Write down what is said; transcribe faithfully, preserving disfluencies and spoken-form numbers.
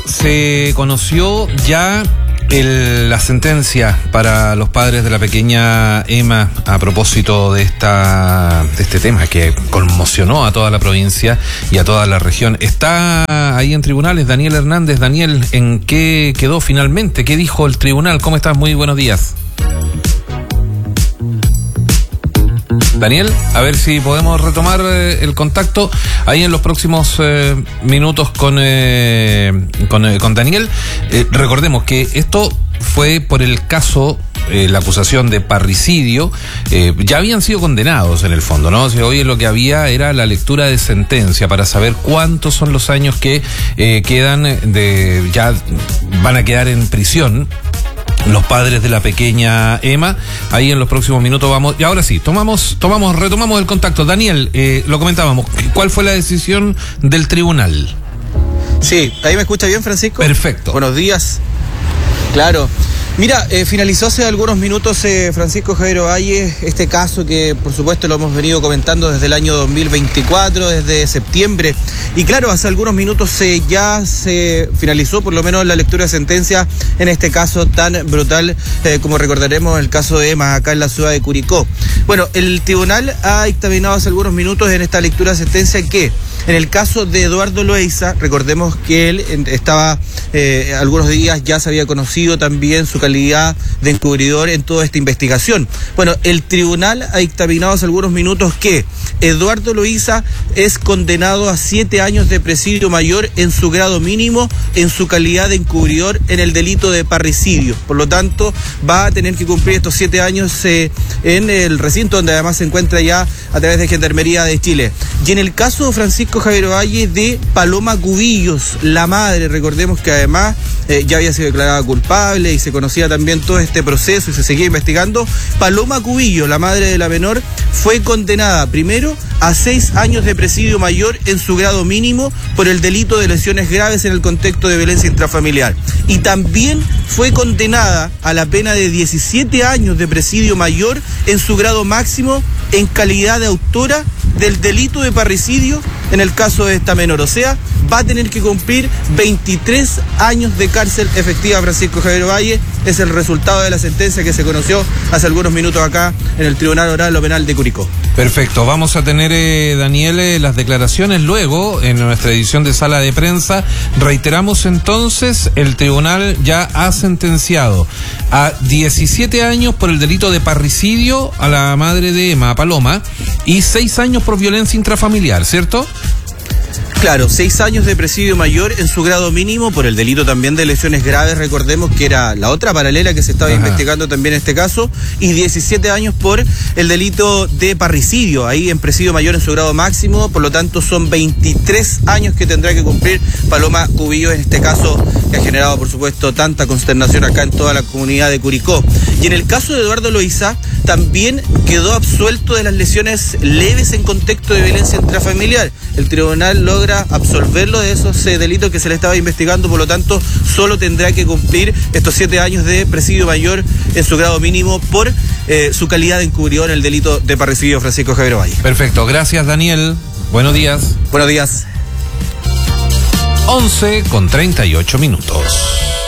Se conoció ya el, la sentencia para los padres de la pequeña Emma a propósito de esta de este tema que conmocionó a toda la provincia y a toda la región. Está ahí en tribunales Daniel Hernández. Daniel, ¿en qué quedó finalmente? ¿Qué dijo el tribunal? ¿Cómo estás? Muy buenos días. Daniel, a ver si podemos retomar eh, el contacto ahí en los próximos eh, minutos con, eh, con, eh, con Daniel. Eh, recordemos que esto fue por el caso, eh, la acusación de parricidio. Eh, ya habían sido condenados en el fondo, ¿no? O sea, hoy lo que había era la lectura de sentencia para saber cuántos son los años que eh, quedan de, ya van a quedar en prisión los padres de la pequeña Emma. Ahí en los próximos minutos vamos. Y ahora sí, tomamos, tomamos, retomamos el contacto. Daniel, eh, lo comentábamos. ¿Cuál fue la decisión del tribunal? Sí, ¿ahí me escucha bien, Francisco? Perfecto. Buenos días. Claro. Mira, eh, finalizó hace algunos minutos, eh, Francisco Javier Ovalle, este caso que por supuesto lo hemos venido comentando desde el año dos mil veinticuatro, desde septiembre. Y claro, hace algunos minutos eh, ya se finalizó por lo menos la lectura de sentencia en este caso tan brutal eh, como recordaremos el caso de Emma acá en la ciudad de Curicó. Bueno, el tribunal ha dictaminado hace algunos minutos en esta lectura de sentencia que en el caso de Eduardo Loaiza, recordemos que él estaba eh, algunos días ya se había conocido también su calidad de encubridor en toda esta investigación. Bueno, el tribunal ha dictaminado hace algunos minutos que Eduardo Loaiza es condenado a siete años de presidio mayor en su grado mínimo en su calidad de encubridor en el delito de parricidio. Por lo tanto, va a tener que cumplir estos siete años eh, en el recinto donde además se encuentra ya a través de Gendarmería de Chile. Y en el caso de Francisco Javier Ovalle de Paloma Cubillos, la madre, recordemos que además eh, ya había sido declarada culpable y se conocía también todo este proceso y se seguía investigando. Paloma Cubillos, la madre de la menor, fue condenada primero a seis años de presidio mayor en su grado mínimo por el delito de lesiones graves en el contexto de violencia intrafamiliar. Y también fue condenada a la pena de diecisiete años de presidio mayor en su grado máximo en calidad de autora del delito de parricidio en el caso de esta menor. O sea, va a tener que cumplir veintitrés años de cárcel efectiva Francisco Javier Ovalle. Es el resultado de la sentencia que se conoció hace algunos minutos acá en el Tribunal Oral o Penal de Curicó. Perfecto, vamos a tener, eh, Daniel, eh, las declaraciones luego en nuestra edición de Sala de Prensa. Reiteramos entonces, el tribunal ya ha sentenciado a diecisiete años por el delito de parricidio a la madre de Emma, a Paloma, y seis años por violencia intrafamiliar, ¿cierto? Claro, seis años de presidio mayor en su grado mínimo por el delito también de lesiones graves, recordemos que era la otra paralela que se estaba Ajá. investigando también en este caso, y diecisiete años por el delito de parricidio, ahí en presidio mayor en su grado máximo, por lo tanto son veintitrés años que tendrá que cumplir Paloma Cubillos en este caso, que ha generado por supuesto tanta consternación acá en toda la comunidad de Curicó. Y en el caso de Eduardo Loaiza, también quedó absuelto de las lesiones leves en contexto de violencia intrafamiliar. El tribunal logra absolverlo de esos eh, delitos que se le estaba investigando, por lo tanto, solo tendrá que cumplir estos siete años de presidio mayor en su grado mínimo por eh, su calidad de encubridor en el delito de parricidio Francisco Javier Ovalle. Perfecto, gracias Daniel. Buenos días. Buenos días. once con treinta y ocho minutos.